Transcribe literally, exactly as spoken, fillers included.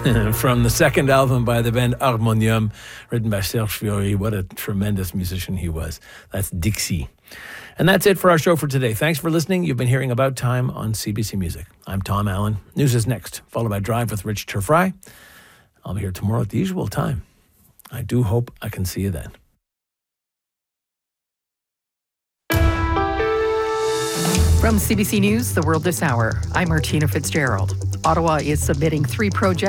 from the second album by the band Harmonium, written by Serge Fiori. What a tremendous musician he was. That's Dixie. And that's it for our show for today. Thanks for listening. You've been hearing About Time on C B C Music. I'm Tom Allen. News is next, followed by Drive with Rich Turfry. I'll be here tomorrow at the usual time. I do hope I can see you then. From C B C News, The World This Hour, I'm Martina Fitzgerald. Ottawa is submitting three projects